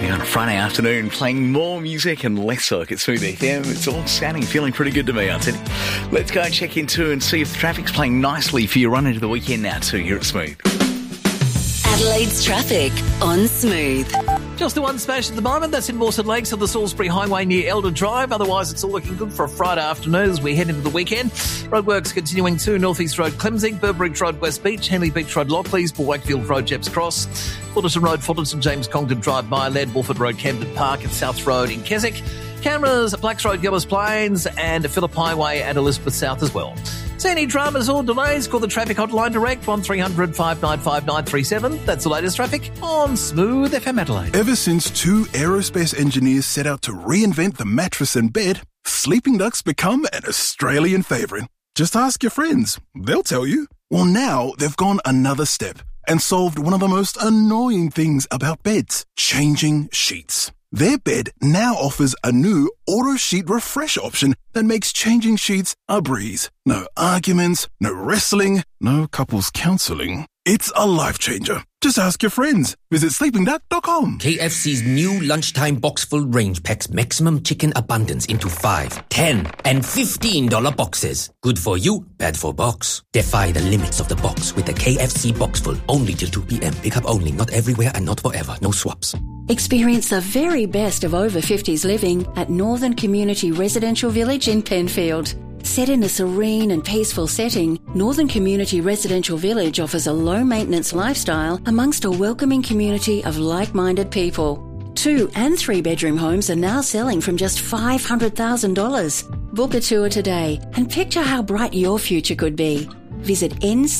Yeah, on a Friday afternoon, playing more music and less work at Smooth FM. It's all sounding, feeling pretty good to me, I'll tell you. Let's go and check into and see if the traffic's playing nicely for you run into the weekend now too here at Smooth. Adelaide's traffic on Smooth. Just the one smash at the moment. That's in Mawson Lakes on the Salisbury Highway near Elder Drive. Otherwise, it's all looking good for a Friday afternoon as we head into the weekend. Roadworks continuing to North East Road, Clemsing, Burbridge Road, West Beach, Henley Beach Road, Lockleys, Wakefield Road, Jepps Cross, Fullerton Road, Fullerton, James Congdon Drive, Myrled, Wolford Road, Camden Park, and South Road in Keswick. Cameras at Blacks Road, Gilbers Plains, and Phillip Highway at Elizabeth South as well. See any dramas or delays? Call the traffic hotline direct 1300 595 937. That's the latest traffic on Smooth FM Adelaide. Ever since two aerospace engineers set out to reinvent the mattress and bed, sleeping ducks become an Australian favourite. Just ask your friends. They'll tell you. Well, now they've gone another step and solved one of the most annoying things about beds, changing sheets. Their bed now offers a new auto sheet refresh option that makes changing sheets a breeze. No arguments, no wrestling, no couples counselling. It's a life changer. Just ask your friends. Visit sleepingduck.com. KFC's new lunchtime box full range packs maximum chicken abundance into 5, 10 and $15 boxes. Good for you, bad for box. Defy the limits of the box with the KFC box full. Only till 2 p.m. Pick up only, not everywhere and not forever. No swaps. Experience the very best of over 50s living at Northern Community Residential Village in Penfield. Set in a serene and peaceful setting, Northern Community Residential Village offers a low-maintenance lifestyle amongst a welcoming community of like-minded people. 2 and 3 bedroom homes are now selling from just $500,000. Book a tour today and picture how bright your future could be. Visit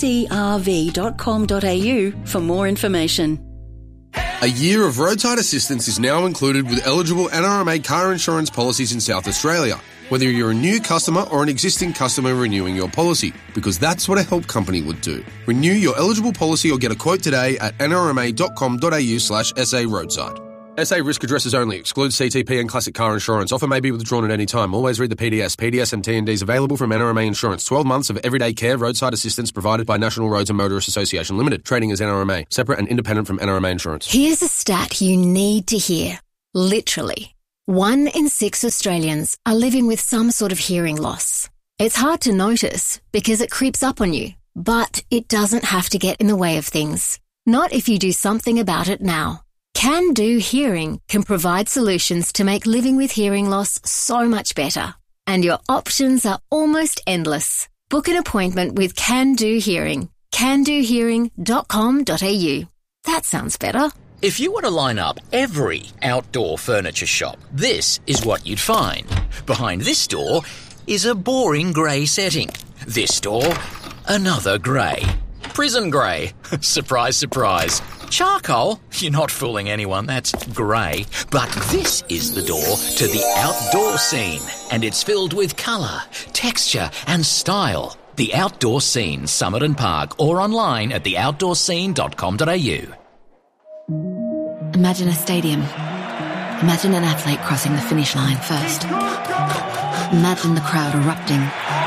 ncrv.com.au for more information. A year of roadside assistance is now included with eligible NRMA car insurance policies in South Australia, whether you're a new customer or an existing customer renewing your policy, because that's what a help company would do. Renew your eligible policy or get a quote today at nrma.com.au/SA roadside. SA risk addresses only. Excludes CTP and classic car insurance. Offer may be withdrawn at any time. Always read the PDS. PDS and T&Ds available from NRMA Insurance. 12 months of everyday care roadside assistance provided by National Roads and Motorists Association Limited. Trading as NRMA. Separate and independent from NRMA Insurance. Here's a stat you need to hear. Literally. 1 in 6 Australians are living with some sort of hearing loss. It's hard to notice because it creeps up on you, but it doesn't have to get in the way of things. Not if you do something about it now. Can Do Hearing can provide solutions to make living with hearing loss so much better. And your options are almost endless. Book an appointment with Can Do Hearing. candohearing.com.au. That sounds better. If you were to line up every outdoor furniture shop, this is what you'd find. Behind this door is a boring grey setting. This door, another grey. Prison grey. Surprise, surprise. Charcoal? You're not fooling anyone, that's grey. But this is the door to the outdoor scene, and it's filled with colour, texture and style. The Outdoor Scene, Summit and Park, or online at theoutdoorscene.com.au. Imagine a stadium. Imagine an athlete crossing the finish line first. Imagine the crowd erupting.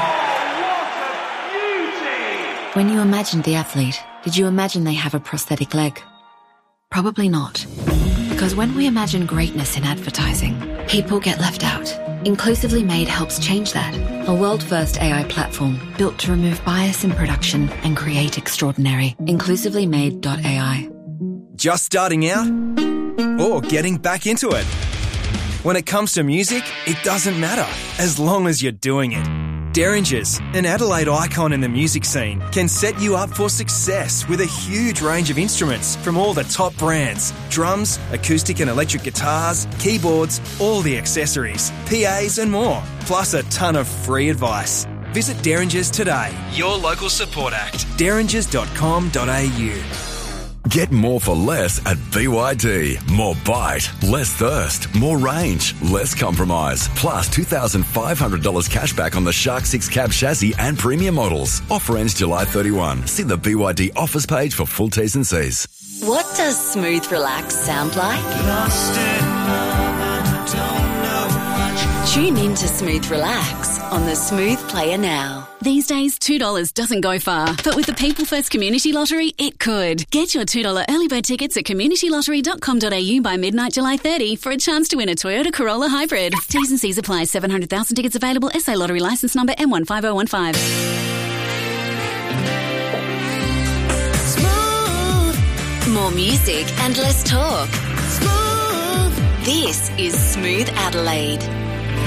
When you imagined the athlete, did you imagine they have a prosthetic leg? Probably not. Because when we imagine greatness in advertising, people get left out. Inclusively Made helps change that. A world-first AI platform built to remove bias in production and create extraordinary. InclusivelyMade.ai. Just starting out? Or getting back into it? When it comes to music, it doesn't matter, as long as you're doing it. Derringers, an Adelaide icon in the music scene, can set you up for success with a huge range of instruments from all the top brands. Drums, acoustic and electric guitars, keyboards, all the accessories, PAs and more, plus a ton of free advice. Visit Derringers today, your local support act. derringers.com.au. Get more for less at BYD. More bite, less thirst, more range, less compromise. Plus $2,500 cash back on the Shark 6 cab chassis and premium models. Offer ends July 31. See the BYD offers page for full T's and C's. What does Smooth Relax sound like? Tune in to Smooth Relax on the Smooth Player now. These days, $2 doesn't go far, but with the People First Community Lottery, it could. Get your $2 early bird tickets at communitylottery.com.au by midnight July 30 for a chance to win a Toyota Corolla Hybrid. T's and C's apply. 700,000 tickets available. SA Lottery licence number M15015. More music and less talk. Smooth. This is Smooth Adelaide.